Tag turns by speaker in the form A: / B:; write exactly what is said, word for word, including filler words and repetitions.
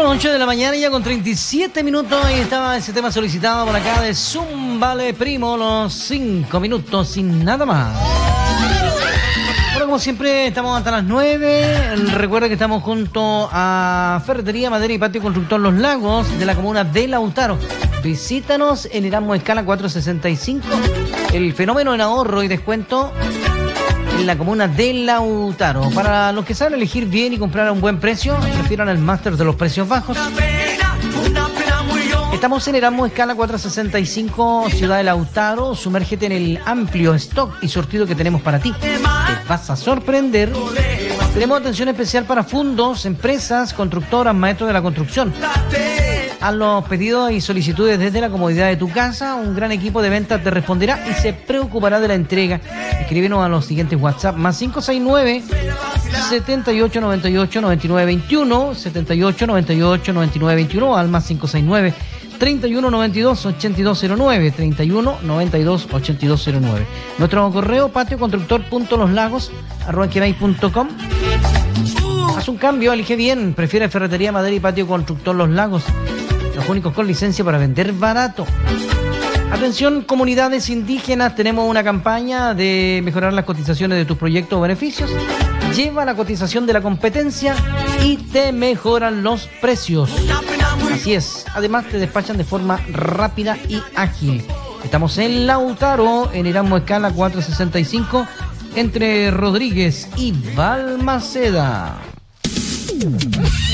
A: Bueno, ocho de la mañana ya con treinta y siete minutos. Ahí estaba ese tema solicitado por acá de Zúmbale Primo, los cinco minutos sin nada más. Bueno, como siempre, estamos hasta las nueve. Recuerda que estamos junto a Ferretería, Madera y Patio Constructor Los Lagos de la comuna de Lautaro. Visítanos en Erasmo Escala cuatrocientos sesenta y cinco. El fenómeno en ahorro y descuento en la comuna de Lautaro. Para los que saben elegir bien y comprar a un buen precio, prefieran el máster de los precios bajos. Estamos en Erasmo Escala cuatrocientos sesenta y cinco, Ciudad de Lautaro. Sumérgete en el amplio stock y surtido que tenemos para ti. Te vas a sorprender. Tenemos atención especial para fundos, empresas, constructoras, maestros de la construcción. Haz los pedidos y solicitudes desde la comodidad de tu casa. Un gran equipo de ventas te responderá y se preocupará de la entrega. Escríbenos a los siguientes WhatsApp: más cinco seis nueve, setenta y ocho noventa y ocho, noventa y nueve veintiuno, setenta y ocho noventa y ocho, noventa y nueve veintiuno, al más cinco seis nueve, treinta y uno noventa y dos, ochenta y dos cero nueve, treinta y uno noventa y dos, ochenta y dos cero nueve. Nuestro correo: patioconstructor.loslagos arroba gmail punto com. Haz un cambio, elige bien. Prefiere Ferretería, Madera y Patio Constructor Los Lagos, los únicos con licencia para vender barato. Atención, comunidades indígenas, tenemos una campaña de mejorar las cotizaciones de tus proyectos o beneficios. Lleva la cotización de la competencia y te mejoran los precios. Así es, además te despachan de forma rápida y ágil. Estamos en Lautaro, en Erasmo Escala cuatrocientos sesenta y cinco, entre Rodríguez y Balmaceda.